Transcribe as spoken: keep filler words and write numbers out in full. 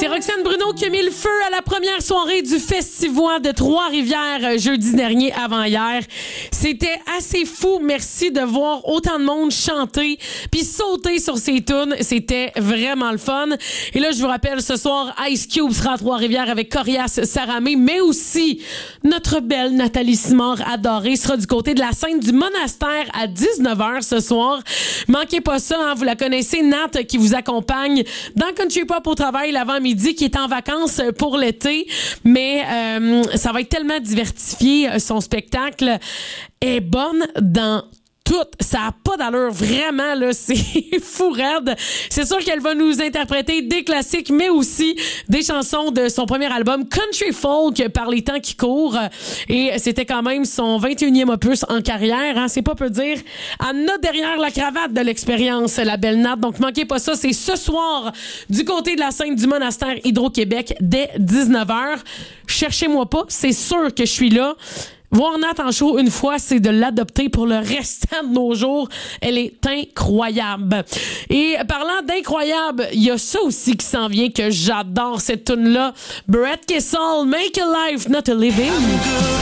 C'est Roxane Bruno qui a mis le feu à la première soirée du Festivois de Trois-Rivières jeudi dernier avant-hier. C'était assez fou. Merci de voir autant de monde chanter puis sauter sur ces tunes. C'était vraiment le fun. Et là, je vous rappelle, ce soir, Ice Cube sera à Trois-Rivières avec Corias Saramé, mais aussi notre belle Nathalie Simard adorée sera du côté de la scène du Monastère à dix-neuf heures ce soir. Manquez pas ça, hein, vous la connaissez, Nat qui vous accompagne dans Country Pop au travail l'avant-midi, qui est en vacances pour l'été, mais euh, ça va être tellement diversifié, son spectacle est bonne dans tout. Ça a pas d'allure, vraiment, là, c'est fou raide. C'est sûr qu'elle va nous interpréter des classiques, mais aussi des chansons de son premier album, Country Folk, par les temps qui courent. Et c'était quand même son vingt et unième opus en carrière, hein, c'est pas peu dire. Elle a derrière la cravate de l'expérience, la belle Nat. Donc, manquez pas ça, c'est ce soir, du côté de la scène du Monastère Hydro-Québec, dès dix-neuf heures. Cherchez-moi pas, c'est sûr que je suis là. Voir Nat en show une fois, c'est de l'adopter pour le restant de nos jours. Elle est incroyable. Et parlant d'incroyable, il y a ça aussi qui s'en vient que j'adore, cette tune-là. Brett Kessel, Make a Life, Not a Living.